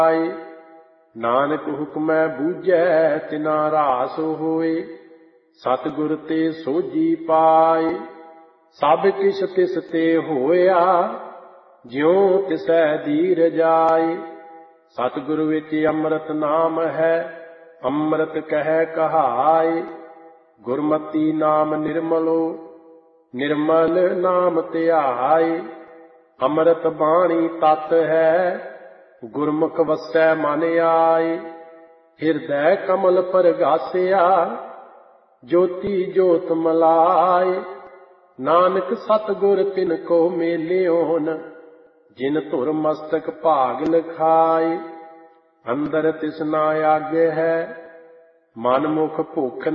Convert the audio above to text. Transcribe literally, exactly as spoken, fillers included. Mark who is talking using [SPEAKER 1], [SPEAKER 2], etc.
[SPEAKER 1] ਨਾਨਕ ਹੁਕਮੈ ਬੂਝੈ ਤਿਨਾ ਰਾਸ ਹੋਏ, ਸਤਿਗੁਰ ਤੇ ਸੋਝੀ ਪਾਏ। ਸਭ ਕਿਛ ਤਿਸ ਤੇ ਹੋਇਆ, ਜਿਉ ਤਿਸੈ ਧੀਰ ਜਾਏ। ਸਤਿਗੁਰ ਵਿੱਚ ਅੰਮ੍ਰਿਤ ਨਾਮ ਹੈ, ਅੰਮ੍ਰਿਤ ਕਹਿ ਕਹਾਏ। ਗੁਰਮਤੀ ਨਾਮ ਨਿਰਮਲੋ, ਨਿਰਮਲ ਨਾਮ ਧਿਆਏ। ਅੰਮ੍ਰਿਤ ਬਾਣੀ ਤਤ ਹੈ, ਗੁਰਮੁਖ ਵਸੈ ਮਨ ਆਏ। ਹਿਰਦੈ ਕਮਲ ਪਰਗਾਸਿਆ, ਜੋਤੀ ਜੋਤ ਮਲਾਏ। ਨਾਨਕ ਸਤਿਗੁਰ ਤਿਨ ਕੋ ਮੇਲਿਓਨ, ਜਿਨ ਧੁਰ ਮਸਤਕ ਭਾਗ ਲਿਖਾਏ। ਅੰਦਰ ਤਿਸਨਾ ਆਗੇ ਹੈ, ਮਨ ਮੁਖ ਭੁਖ